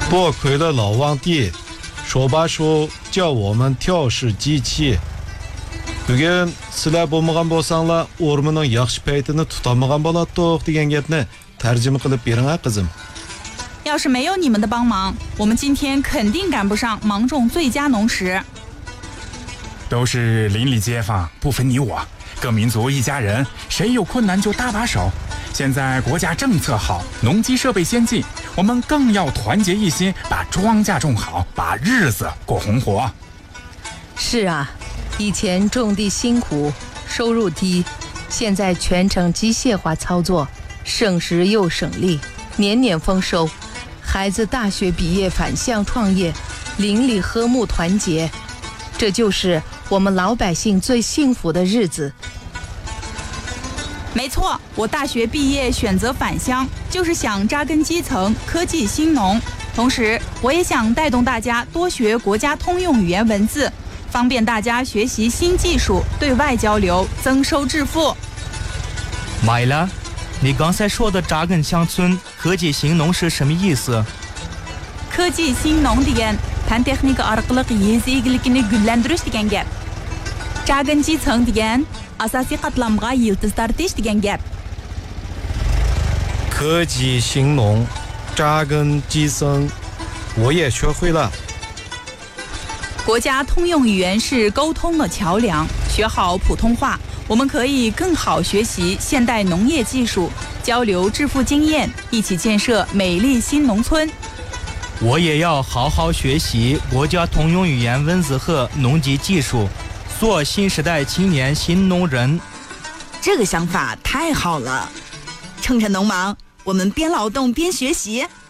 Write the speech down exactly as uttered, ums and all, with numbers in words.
多亏了老皇帝手把手教我们调试机器。Bugün sizlar bo'lmagan bo'lsanglar, o'rmining yaxshi paytini tutolmagan bo'ladi degan gapni tarjima qilib bering a qizim. 要是没有你们的帮忙，我们今天肯定赶不上芒种最佳农时。 都是邻里街坊，不分你我，各民族一家人，谁有困难就搭把手。现在国家政策好，农机设备先进，我们更要团结一心，把庄稼种好，把日子过红火。 是啊，以前种地辛苦，收入低，现在全程机械化操作，省时又省力，年年丰收。孩子大学毕业返乡创业，邻里和睦团结，这就是我们老百姓最幸福的日子。 没错，我大学毕业选择返乡，就是想扎根基层，科技兴农。同时，我也想带动大家多学国家通用语言文字，方便大家学习新技术，对外交流，增收致富。 买了，你刚才说的扎根乡村、科技兴农是什么意思？ 科技兴农degan fan texnika orqali yez eglikini gullantirish degan gap.扎根基层degan asosiy qatlamga yildiz tortish degan gap. 科技兴农，扎根基层，我也学会了。 国家通用语言是沟通的桥梁，学好普通话，我们可以更好学习现代农业技术，交流致富经验，一起建设美丽新农村。 我也要好好学习国家通用语言文字和农机技术，做新时代青年新农人。 这个想法太好了！趁着农忙，我们边劳动边学习。